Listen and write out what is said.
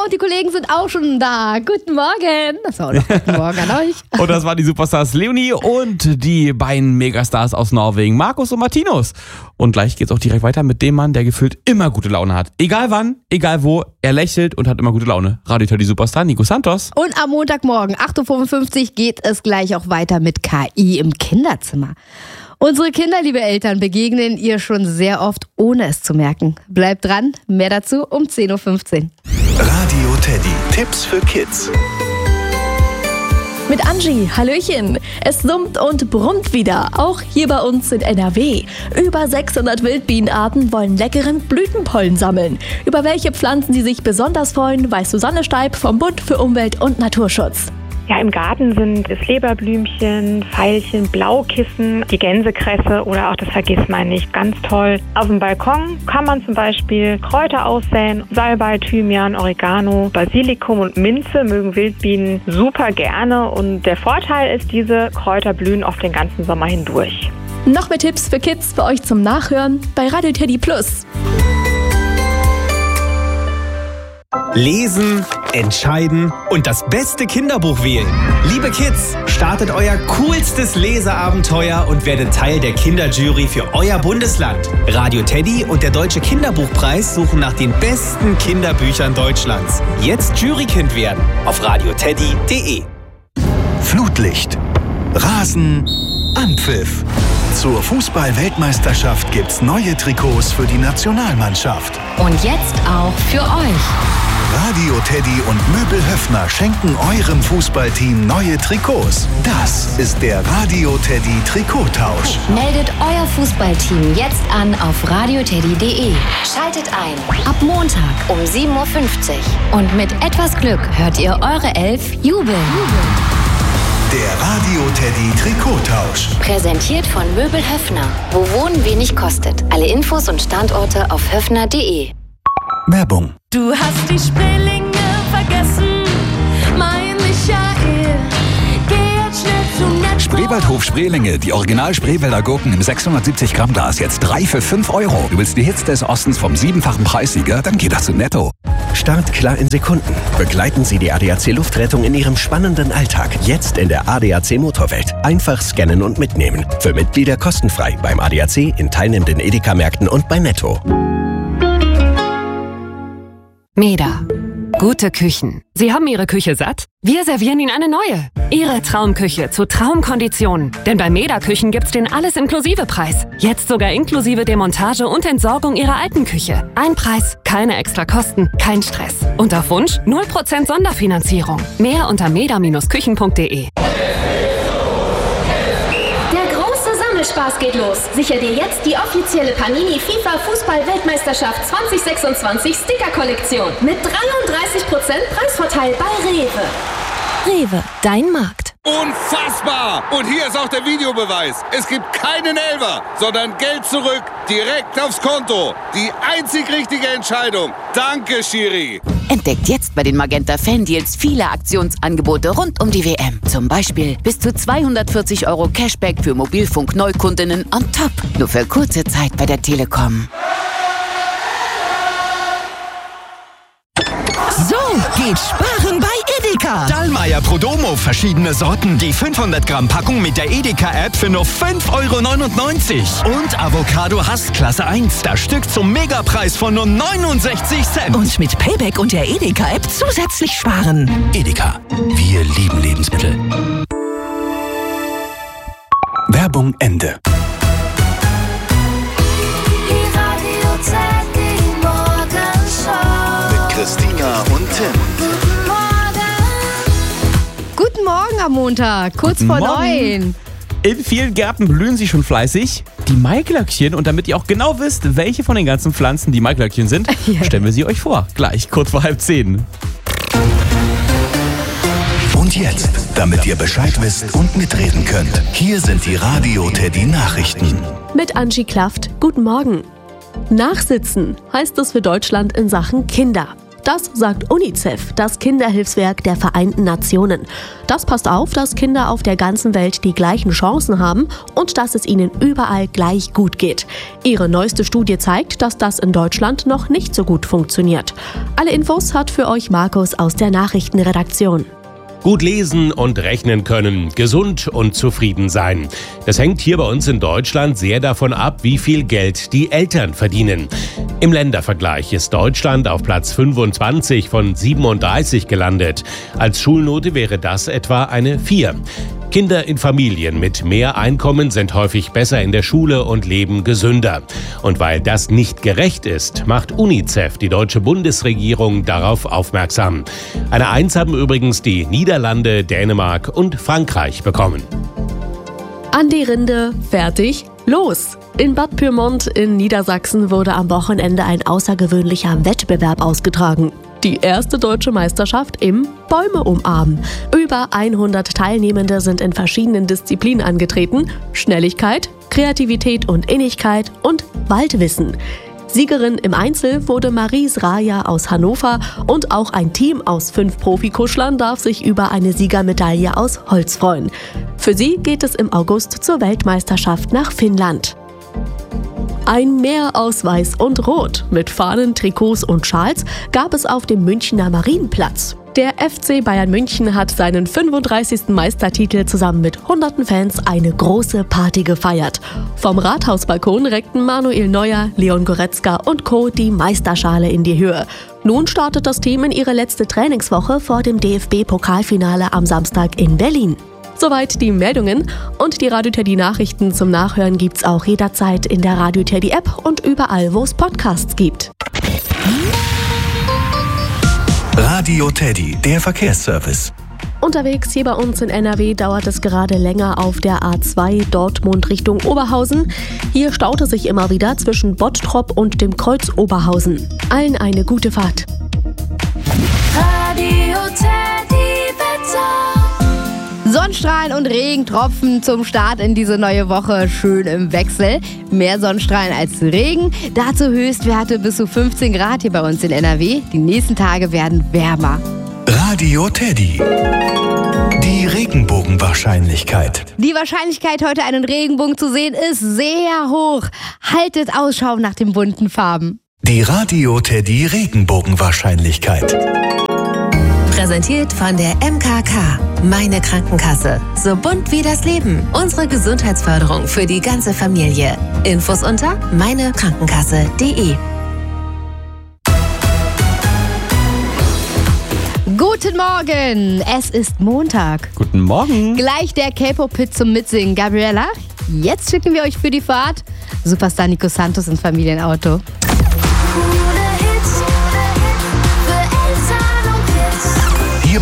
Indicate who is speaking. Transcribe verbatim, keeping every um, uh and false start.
Speaker 1: und die Kollegen sind auch schon da. Guten Morgen. So, noch guten Morgen an euch.
Speaker 2: Und das waren die Superstars Leonie und die beiden Megastars aus Norwegen, Markus und Martinus. Und gleich geht's auch direkt weiter mit dem Mann, der gefühlt immer gute Laune hat. Egal wann, egal wo, er lächelt und hat immer gute Laune. Radio Teddy Superstar Nico Santos.
Speaker 1: Und am Montagmorgen, acht Uhr fünfundfünfzig, geht es gleich auch weiter mit K I im Kinderzimmer. Unsere Kinder, liebe Eltern, begegnen ihr schon sehr oft, ohne es zu merken. Bleibt dran, mehr dazu um zehn Uhr fünfzehn.
Speaker 3: Radio Teddy, Tipps für Kids.
Speaker 4: Mit Angie, Hallöchen. Es summt und brummt wieder, auch hier bei uns in N R W. Über sechshundert Wildbienenarten wollen leckeren Blütenpollen sammeln. Über welche Pflanzen sie sich besonders freuen, weiß Susanne Steib vom Bund für Umwelt und Naturschutz.
Speaker 5: Ja, im Garten sind es Leberblümchen, Veilchen, Blaukissen, die Gänsekresse oder auch das Vergissmeinnicht. Ganz toll. Auf dem Balkon kann man zum Beispiel Kräuter aussäen. Salbei, Thymian, Oregano, Basilikum und Minze mögen Wildbienen super gerne. Und der Vorteil ist, diese Kräuter blühen oft den ganzen Sommer hindurch.
Speaker 4: Noch mehr Tipps für Kids für euch zum Nachhören bei Radio Teddy Plus.
Speaker 6: Lesen, entscheiden und das beste Kinderbuch wählen. Liebe Kids, startet euer coolstes Leseabenteuer und werdet Teil der Kinderjury für euer Bundesland. Radio Teddy und der Deutsche Kinderbuchpreis suchen nach den besten Kinderbüchern Deutschlands. Jetzt Jurykind werden auf radio teddy punkt de.
Speaker 3: Flutlicht, Rasen, Anpfiff. Zur Fußball-Weltmeisterschaft gibt's neue Trikots für die Nationalmannschaft.
Speaker 7: Und jetzt auch für euch.
Speaker 3: Radio Teddy und Möbel Höffner schenken eurem Fußballteam neue Trikots. Das ist der Radio Teddy Trikottausch.
Speaker 7: Meldet euer Fußballteam jetzt an auf radio teddy punkt de. Schaltet ein. Ab Montag um sieben Uhr fünfzig. Und mit etwas Glück hört ihr eure Elf jubeln.
Speaker 3: Der Radio Teddy Trikottausch.
Speaker 7: Präsentiert von Möbel Höffner. Wo Wohnen wenig kostet. Alle Infos und Standorte auf höffner punkt de.
Speaker 3: Werbung.
Speaker 8: Du hast die Spreelinge vergessen, mein Michael. Geh jetzt schnell zum Netto.
Speaker 9: Spreewaldhof Spreelinge, die Original Spreewälder Gurken im sechshundertsiebzig Gramm Glas, jetzt drei für fünf Euro. Du willst die Hits des Ostens vom siebenfachen Preissieger? Dann geht das zu Netto.
Speaker 10: Startklar in Sekunden. Begleiten Sie die A D A C Luftrettung in Ihrem spannenden Alltag. Jetzt in der A D A C Motorwelt. Einfach scannen und mitnehmen. Für Mitglieder kostenfrei beim A D A C, in teilnehmenden Edeka-Märkten und bei Netto.
Speaker 11: Meda. Gute Küchen. Sie haben Ihre Küche satt? Wir servieren Ihnen eine neue. Ihre Traumküche zu Traumkonditionen. Denn bei Meda Küchen gibt's den Alles-Inklusive-Preis. Jetzt sogar inklusive Demontage und Entsorgung Ihrer alten Küche. Ein Preis, keine extra Kosten, kein Stress. Und auf Wunsch null Prozent Sonderfinanzierung. Mehr unter meda Bindestrich küchen punkt de.
Speaker 4: Spaß geht los. Sicher dir jetzt die offizielle Panini FIFA Fußball-Weltmeisterschaft zwanzig sechsundzwanzig Sticker-Kollektion mit dreiunddreißig Prozent Preisvorteil bei Rewe. Rewe, dein Markt.
Speaker 12: Unfassbar! Und hier ist auch der Videobeweis. Es gibt keinen Elfer, sondern Geld zurück, direkt aufs Konto. Die einzig richtige Entscheidung. Danke, Schiri.
Speaker 13: Entdeckt jetzt bei den Magenta Fan-Deals viele Aktionsangebote rund um die W M. Zum Beispiel bis zu zweihundertvierzig Euro Cashback für Mobilfunk-Neukundinnen on top. Nur für kurze Zeit bei der Telekom.
Speaker 14: So geht sparen bei Edeka.
Speaker 6: Dallmayr Prodomo, verschiedene Sorten. Die fünfhundert Gramm Packung mit der Edeka-App für nur fünf Euro neunundneunzig. Und Avocado Hass Klasse eins, das Stück zum Megapreis von nur neunundsechzig Cent.
Speaker 14: Und mit Payback und der Edeka-App zusätzlich sparen.
Speaker 3: Edeka, wir lieben Lebensmittel. Werbung Ende. Christina und Tim.
Speaker 1: Guten Morgen. Guten Morgen am Montag, kurz
Speaker 2: Guten
Speaker 1: vor
Speaker 2: Morgen.
Speaker 1: neun.
Speaker 2: In vielen Gärten blühen sie schon fleißig. Die Maiglöckchen. Und damit ihr auch genau wisst, welche von den ganzen Pflanzen die Maiglöckchen sind, ja. stellen wir sie euch vor. Gleich, kurz vor halb zehn.
Speaker 3: Und jetzt, damit ihr Bescheid wisst und mitreden könnt, hier sind die Radio Teddy Nachrichten.
Speaker 4: Mit Angie Klaft, guten Morgen. Nachsitzen heißt es für Deutschland in Sachen Kinder. Das sagt UNICEF, das Kinderhilfswerk der Vereinten Nationen. Das passt auf, dass Kinder auf der ganzen Welt die gleichen Chancen haben und dass es ihnen überall gleich gut geht. Ihre neueste Studie zeigt, dass das in Deutschland noch nicht so gut funktioniert. Alle Infos hat für euch Markus aus der Nachrichtenredaktion.
Speaker 15: Gut lesen und rechnen können, gesund und zufrieden sein. Das hängt hier bei uns in Deutschland sehr davon ab, wie viel Geld die Eltern verdienen. Im Ländervergleich ist Deutschland auf Platz fünfundzwanzig von siebenunddreißig gelandet. Als Schulnote wäre das etwa eine vier. Kinder in Familien mit mehr Einkommen sind häufig besser in der Schule und leben gesünder. Und weil das nicht gerecht ist, macht UNICEF, die deutsche Bundesregierung, darauf aufmerksam. Eine Eins haben übrigens die Niederlande, Dänemark und Frankreich bekommen.
Speaker 4: An die Rinde, fertig, los! In Bad Pyrmont in Niedersachsen wurde am Wochenende ein außergewöhnlicher Wettbewerb ausgetragen. Die erste deutsche Meisterschaft im Bäume umarmen. Über hundert Teilnehmende sind in verschiedenen Disziplinen angetreten. Schnelligkeit, Kreativität und Innigkeit und Waldwissen. Siegerin im Einzel wurde Maries Raja aus Hannover und auch ein Team aus fünf Profikuschlern darf sich über eine Siegermedaille aus Holz freuen. Für sie geht es im August zur Weltmeisterschaft nach Finnland. Ein Meer aus Weiß und Rot mit Fahnen, Trikots und Schals gab es auf dem Münchner Marienplatz. Der F C Bayern München hat seinen fünfunddreißigsten Meistertitel zusammen mit hunderten Fans eine große Party gefeiert. Vom Rathausbalkon reckten Manuel Neuer, Leon Goretzka und Co. die Meisterschale in die Höhe. Nun startet das Team in ihre letzte Trainingswoche vor dem D F B-Pokalfinale am Samstag in Berlin. Soweit die Meldungen und die Radio Teddy Nachrichten zum Nachhören gibt's auch jederzeit in der Radio Teddy App und überall, wo es Podcasts gibt.
Speaker 3: Radio Teddy, der Verkehrsservice.
Speaker 4: Unterwegs hier bei uns in N R W dauert es gerade länger auf der A zwei Dortmund Richtung Oberhausen. Hier staute sich immer wieder zwischen Bottrop und dem Kreuz Oberhausen. Allen eine gute Fahrt.
Speaker 8: Radio Teddy Wetter.
Speaker 1: Sonnenstrahlen und Regentropfen zum Start in diese neue Woche schön im Wechsel. Mehr Sonnenstrahlen als Regen. Dazu Höchstwerte bis zu fünfzehn Grad hier bei uns in N R W. Die nächsten Tage werden wärmer.
Speaker 3: Radio Teddy. Die Regenbogenwahrscheinlichkeit.
Speaker 1: Die Wahrscheinlichkeit, heute einen Regenbogen zu sehen, ist sehr hoch. Haltet Ausschau nach den bunten Farben.
Speaker 3: Die Radio Teddy Regenbogenwahrscheinlichkeit.
Speaker 14: Präsentiert von der M K K. Meine Krankenkasse. So bunt wie das Leben. Unsere Gesundheitsförderung für die ganze Familie. Infos unter meine krankenkasse punkt de.
Speaker 1: Guten Morgen, es ist Montag.
Speaker 2: Guten Morgen.
Speaker 1: Gleich der K-Pop-Hit zum Mitsingen. Gabriella, jetzt schicken wir euch für die Fahrt Superstar Nico Santos ins Familienauto.